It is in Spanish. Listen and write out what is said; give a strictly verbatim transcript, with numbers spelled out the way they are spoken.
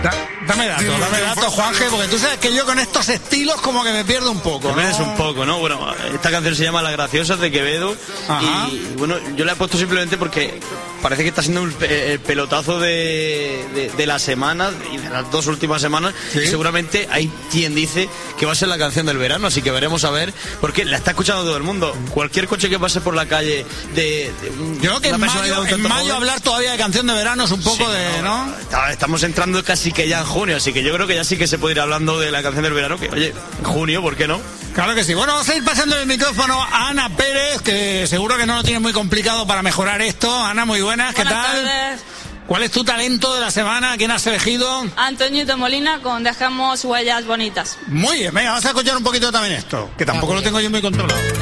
Da, dame datos, dame datos, Juanje, porque tú sabes que yo con estos estilos como que me pierdo un poco. Te pierdes un poco, ¿no? Bueno, esta canción se llama Las Graciosas, de Quevedo. Ajá. Y bueno, yo la he puesto simplemente porque parece que está siendo el, el pelotazo de, de, de la semana y de las dos últimas semanas. ¿Sí? Y seguramente hay quien dice que va a ser la canción del verano, así que veremos a ver, porque la está escuchando todo el mundo. Cualquier coche que pase por la calle de, de un, yo creo que en mayo, en mayo hablar todavía de canción de verano es un poco sí, de, ¿no? ¿no? Estamos entrando casi que ya en junio, así que yo creo que ya sí que se puede ir hablando de la canción del verano, que oye, en junio, ¿por qué no? Claro que sí. Bueno, vamos a ir pasando el micrófono a Ana Pérez, que seguro que no lo tiene muy complicado para mejorar esto. Ana, muy buenas, ¿qué buenas tal? Tardes. ¿Cuál es tu talento de la semana? ¿Quién has elegido? Antoñito Molina con Dejamos Huellas Bonitas. Muy bien, venga, vamos a escuchar un poquito también esto, que tampoco lo tengo yo muy controlado.